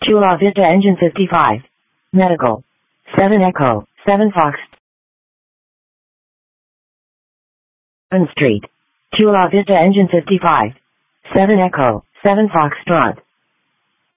Chula Vista Engine 55. Medical. 7 Echo, 7 Fox. Street. Chula Vista Engine 55. 7 Echo, 7 Foxtrot.